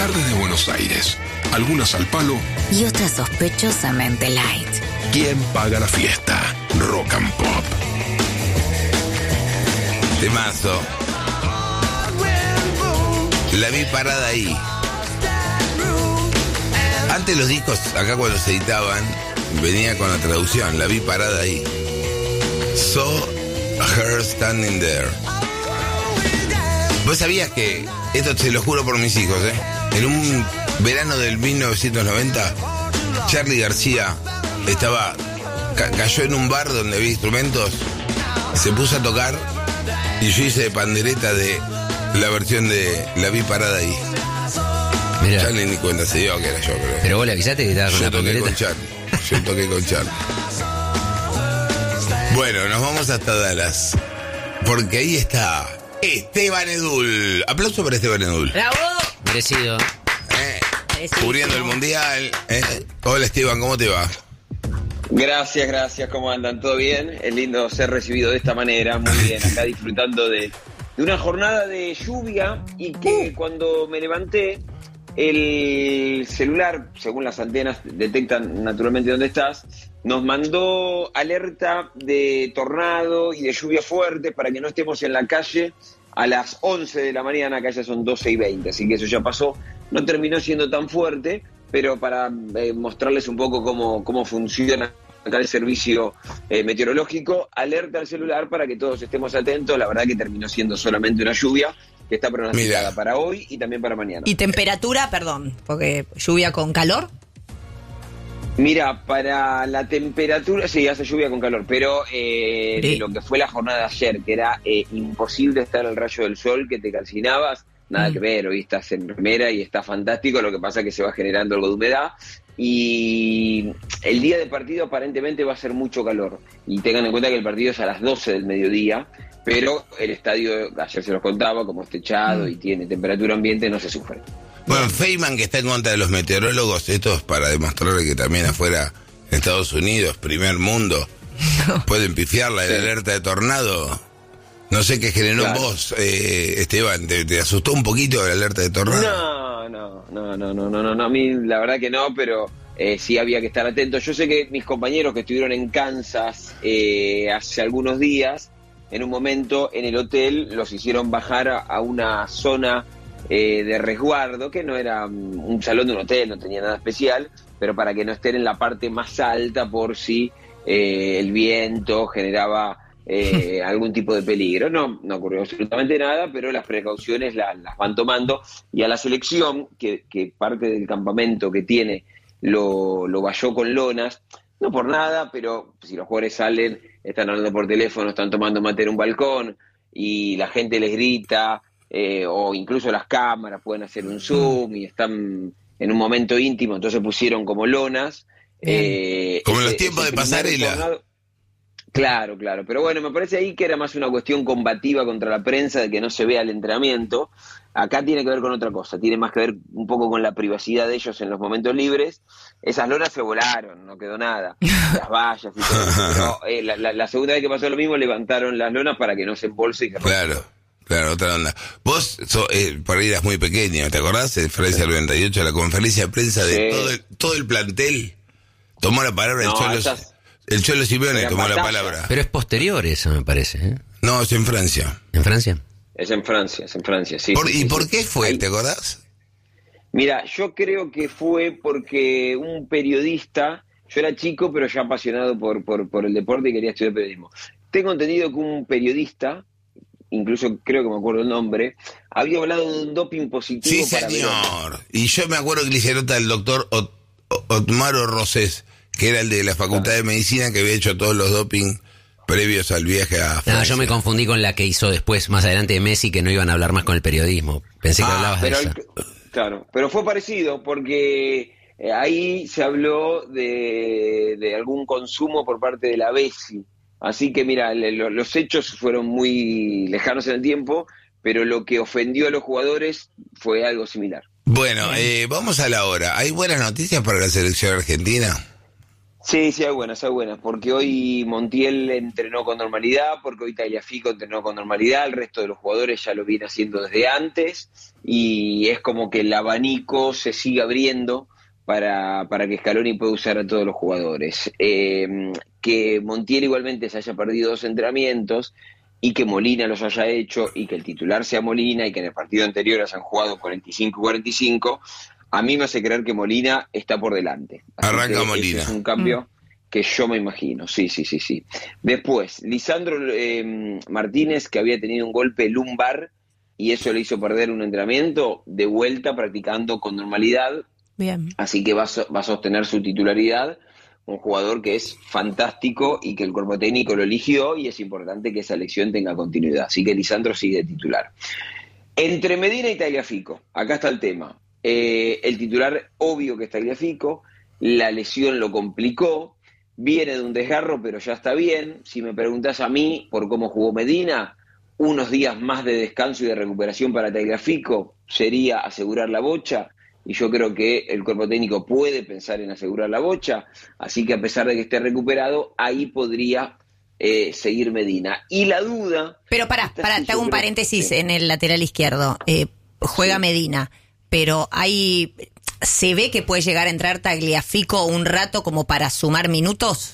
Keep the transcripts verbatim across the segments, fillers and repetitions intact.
tardes de Buenos Aires, algunas al palo y otras sospechosamente light. ¿Quién paga la fiesta? Rock and Pop. Temazo. La vi parada ahí. Antes los discos, acá cuando se editaban, venía con la traducción. La vi parada ahí. Saw her standing there. ¿Vos sabías que, esto te lo juro por mis hijos, eh? En un verano del mil novecientos noventa, Charly García estaba, ca- cayó en un bar donde había instrumentos, se puso a tocar y yo hice de pandereta de la versión de La vi parada ahí. Mirá. Charly ni cuenta se dio que era yo, pero... Pero vos le avisaste que estaba con Yo la toqué pandereta. con Charly. Yo toqué con Charly. Bueno, nos vamos hasta Dallas. Porque ahí está Esteban Edul. Aplauso para Esteban Edul. ¡Bravo! Merecido. Eh, Merecidísimo. cubriendo el mundial. Eh. Hola Esteban, ¿cómo te va? Gracias, gracias, ¿cómo andan? ¿Todo bien? Es lindo ser recibido de esta manera, muy bien, acá disfrutando de, de una jornada de lluvia y que cuando me levanté, el celular, según las antenas, detectan naturalmente dónde estás, nos mandó alerta de tornado y de lluvia fuerte para que no estemos en la calle a las once de la mañana, acá ya son doce y veinte, así que eso ya pasó, no terminó siendo tan fuerte, pero para eh, mostrarles un poco cómo, cómo funciona acá el servicio eh, meteorológico, alerta al celular para que todos estemos atentos. La verdad que terminó siendo solamente una lluvia que está pronosticada Mira. para hoy y también para mañana. Y temperatura, perdón, porque lluvia con calor. Mira, para la temperatura, sí, hace lluvia con calor, pero eh, Sí. de lo que fue la jornada de ayer, que era eh, imposible estar al rayo del sol, que te calcinabas, nada Mm. que ver, hoy estás en remera y está fantástico, lo que pasa es que se va generando algo de humedad y el día de partido aparentemente va a ser mucho calor y tengan en cuenta que el partido es a las doce del mediodía, pero el estadio, ayer se los contaba, como es techado y tiene temperatura ambiente, no se sufre. Bueno, Feynman, que está en contra de los meteorólogos, esto es para demostrarle que también afuera, en Estados Unidos, primer mundo, pueden pifiarla en la Sí. alerta de tornado. No sé qué generó en Claro. vos, eh, Esteban, ¿te, te asustó un poquito la alerta de tornado? No, no, no, no, no, no, no, no, a mí la verdad que no, pero eh, sí había que estar atentos. Yo sé que mis compañeros que estuvieron en Kansas eh, hace algunos días, en un momento en el hotel los hicieron bajar a, a una zona eh, de resguardo, que no era um, un salón de un hotel, no tenía nada especial, pero para que no estén en la parte más alta por si eh, el viento generaba eh, algún tipo de peligro. No, no ocurrió absolutamente nada, pero las precauciones la- las van tomando y a la selección, que, que parte del campamento que tiene lo, lo valló con lonas, no por nada, pero si los jugadores salen, están hablando por teléfono, están tomando mate en un balcón y la gente les grita, eh, o incluso las cámaras pueden hacer un zoom y están en un momento íntimo, entonces pusieron como lonas. eh, Como en ese- los tiempos ese de primer pasarela. tornado- Claro, claro, pero bueno, me parece ahí que era más una cuestión combativa contra la prensa de que no se vea el entrenamiento. Acá tiene que ver con otra cosa, tiene más que ver un poco con la privacidad de ellos en los momentos libres. Esas lonas se volaron, no quedó nada, las vallas y todo eso, pero eh, la, la- la segunda vez que pasó lo mismo levantaron las lonas para que no se embolse y que Claro, claro, otra onda. Vos, so, eh, por ahí eras muy pequeño, ¿te acordás? En Francia del noventa y ocho, la conferencia de prensa de Sí. todo, el, todo el plantel tomó la palabra, el No, Cholo, esas- el Cholo Simeone eran tomó la batallas. palabra. Pero es posterior eso, me parece, ¿eh? No, es en Francia. ¿En Francia? Es en Francia, es en Francia, sí. Por- sí, ¿Y sí, por sí. qué fue? Ahí- ¿Te acordás? Mira, yo creo que fue porque un periodista, yo era chico pero ya apasionado por, por, por el deporte y quería estudiar periodismo. Tengo entendido que un periodista, incluso creo que me acuerdo el nombre, había hablado de un doping positivo Sí, para Verón. señor. Y yo me acuerdo que le hicieron nota del doctor Ot- Otmaro Rosés, que era el de la Facultad de Medicina, que había hecho todos los doping previos al viaje a Francia. No, yo me confundí con la que hizo después, más adelante de Messi, que no iban a hablar más con el periodismo. Pensé que Ah, hablabas de Pero, esa. el- claro, pero fue parecido porque eh, ahí se habló de, de algún consumo por parte de la Bessi. Así que mira, le- lo- los hechos fueron muy lejanos en el tiempo, pero lo que ofendió a los jugadores fue algo similar. Bueno, eh, vamos a la hora. ¿Hay buenas noticias para la selección argentina? Sí, sí, hay buenas, hay buenas, porque hoy Montiel entrenó con normalidad, porque hoy Tagliafico entrenó con normalidad, el resto de los jugadores ya lo viene haciendo desde antes, y es como que el abanico se sigue abriendo para, para que Scaloni pueda usar a todos los jugadores. Eh, que Montiel igualmente se haya perdido dos entrenamientos y que Molina los haya hecho y que el titular sea Molina y que en el partido anterior hayan jugado cuarenta y cinco cuarenta y cinco, a mí me hace creer que Molina está por delante. Así Arranca que Molina. ese es un cambio que yo me imagino, sí, sí, sí, sí. Después, Lisandro eh, Martínez, que había tenido un golpe lumbar y eso le hizo perder un entrenamiento, de vuelta practicando con normalidad. Bien. Así que va a, so- va a sostener su titularidad, un jugador que es fantástico y que el cuerpo técnico lo eligió y es importante que esa elección tenga continuidad. Así que Lisandro sigue titular. Entre Medina y Tagliafico, acá está el tema. Eh, el titular, obvio que es Tagliafico, la lesión lo complicó, viene de un desgarro, pero ya está bien. Si me preguntás a mí por cómo jugó Medina, unos días más de descanso y de recuperación para Tagliafico sería asegurar la bocha, y yo creo que el cuerpo técnico puede pensar en asegurar la bocha, así que a pesar de que esté recuperado, ahí podría eh, seguir Medina. Y la duda... Pero pará, esta pará, sí te yo hago un creo- paréntesis sí. en el lateral izquierdo. Eh, juega Sí. Medina, pero hay... ¿Se ve que puede llegar a entrar Tagliafico un rato como para sumar minutos?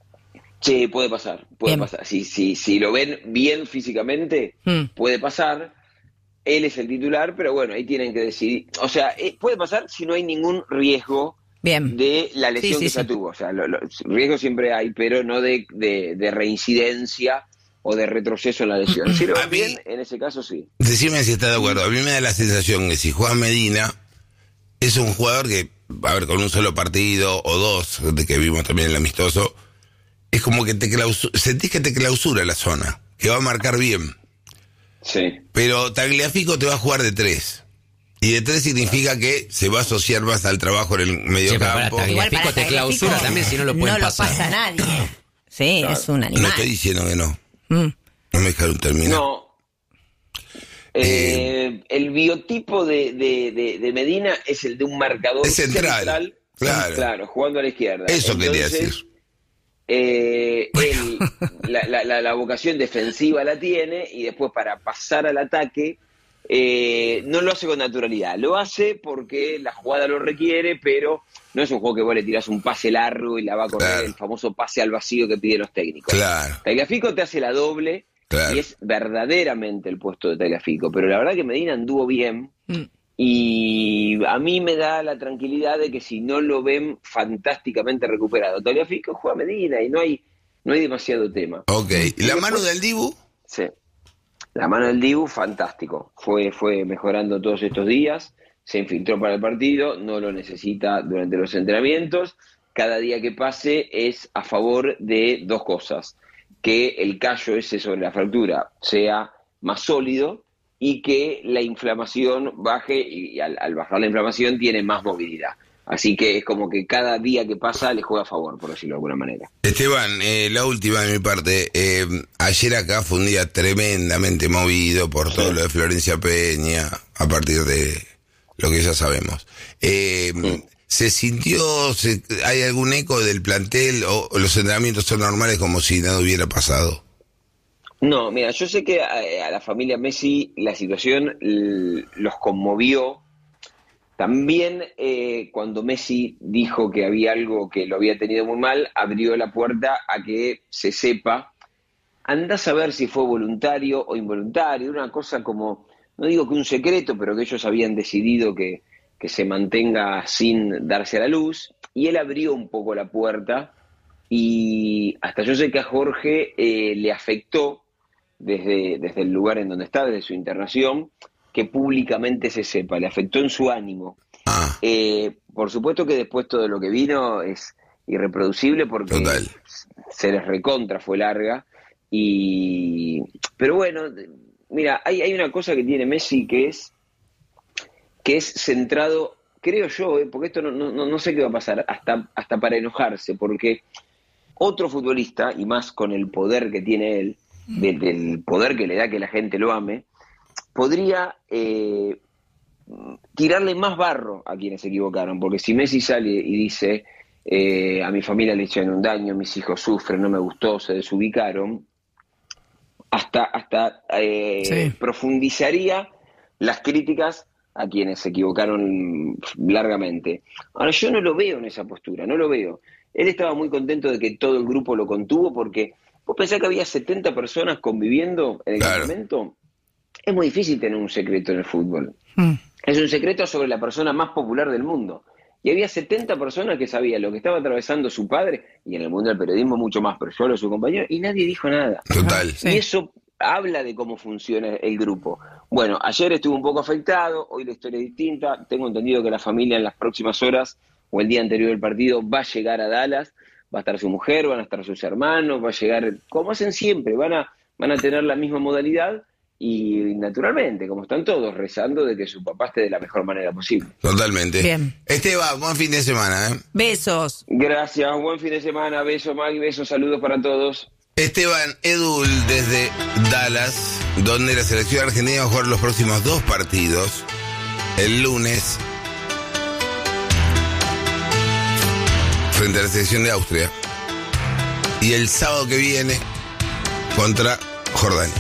Sí, puede pasar, puede Bien. pasar. Si, si, si lo ven bien físicamente, Mm. puede pasar. Él es el titular, pero bueno, ahí tienen que decidir. O sea, eh, puede pasar si no hay ningún riesgo Bien. de la lesión Sí, sí, que ya sí. tuvo. O sea, lo, lo- riesgo siempre hay, pero no de, de, de reincidencia o de retroceso en la lesión. Si lo A ven mí- bien, en ese caso sí. Decime si está de acuerdo. A mí me da la sensación que si juega Medina, es un jugador que, a ver, con un solo partido o dos, de que vimos también el amistoso, es como que te clausura, sentís que te clausura la zona, que va a marcar bien. Sí. Pero Tagliafico te va a jugar de tres. Y de tres significa que se va a asociar más al trabajo en el medio Sí, pero pará, campo. Tagliafico Igual para te Tagliafico clausura también si no lo pueden no pasar. lo pasa nadie. Sí, es un No animal. estoy diciendo que no. Mm. No me dejaron terminar. No. Eh, el biotipo de, de, de, de Medina es el de un marcador Es central, claro. claro, jugando a la izquierda. Eso quería Entonces, decir. Eh, él, la, la, la, la vocación defensiva la tiene y después para pasar al ataque eh, no lo hace con naturalidad, lo hace porque la jugada lo requiere, pero no es un juego que vos le tirás un pase largo y la va a correr, Claro. el famoso pase al vacío que piden los técnicos. Claro. Tagliafico te hace la doble Claro. y es verdaderamente el puesto de Tagliafico, pero la verdad que Medina anduvo bien. Mm. Y a mí me da la tranquilidad de que si no lo ven fantásticamente recuperado, Tagliafico juega Medina y no hay no hay demasiado tema. Ok. ¿Y la después- mano del Dibu? Sí. La mano del Dibu, fantástico. Fue, fue mejorando todos estos días, se infiltró para el partido, no lo necesita durante los entrenamientos. Cada día que pase es a favor de dos cosas: que el callo ese sobre la fractura sea más sólido y que la inflamación baje, y, y al, al bajar la inflamación tiene más movilidad. Así que es como que cada día que pasa le juega a favor, por decirlo de alguna manera. Esteban, eh, la última de mi parte. Eh, ayer acá fue un día tremendamente movido por todo lo de Florencia Peña, a partir de lo que ya sabemos. Eh, Sí. ¿Se sintió, se- hay algún eco del plantel o, o los entrenamientos son normales como si nada hubiera pasado? No, mira, yo sé que a, a la familia Messi la situación l- los conmovió. También eh, cuando Messi dijo que había algo que lo había tenido muy mal, abrió la puerta a que se sepa. Andá a saber si fue voluntario o involuntario, una cosa como, no digo que un secreto, pero que ellos habían decidido que, que se mantenga sin darse a la luz, y él abrió un poco la puerta, y hasta yo sé que a Jorge eh, le afectó desde, desde el lugar en donde está, desde su internación, que públicamente se sepa, le afectó en su ánimo. Ah, Eh, por supuesto que después todo lo que vino es irreproducible porque Total. se les recontra fue larga, y pero bueno, mira, hay, hay una cosa que tiene Messi que es que es centrado, creo yo, eh, porque esto no, no, no sé qué va a pasar, hasta, hasta para enojarse, porque otro futbolista, y más con el poder que tiene él, de- del poder que le da que la gente lo ame, podría eh, tirarle más barro a quienes se equivocaron, porque si Messi sale y dice eh, a mi familia le hicieron un daño, mis hijos sufren, no me gustó, se desubicaron, hasta, hasta eh, Sí. profundizaría las críticas a quienes se equivocaron largamente. Ahora, yo no lo veo en esa postura, no lo veo. Él estaba muy contento de que todo el grupo lo contuvo, porque vos pensás que había setenta personas conviviendo en el Claro. campamento. Es muy difícil tener un secreto en el fútbol. Mm. Es un secreto sobre la persona más popular del mundo. Y había setenta personas que sabían lo que estaba atravesando su padre, y en el mundo del periodismo mucho más, pero solo su compañero, y nadie dijo nada. Total. Sí. Y eso habla de cómo funciona el grupo. Bueno, ayer estuvo un poco afectado, hoy la historia es distinta. Tengo entendido que la familia en las próximas horas o el día anterior del partido va a llegar a Dallas, va a estar su mujer, van a estar sus hermanos, va a llegar, como hacen siempre, van a, van a tener la misma modalidad y naturalmente, como están todos, rezando de que su papá esté de la mejor manera posible. Totalmente. Bien. Esteban, buen fin de semana, ¿eh? Besos. Gracias, buen fin de semana, besos Maggie, besos, saludos para todos. Esteban Edul desde Dallas, donde la selección argentina va a jugar los próximos dos partidos. El lunes frente a la selección de Austria y el sábado que viene contra Jordania.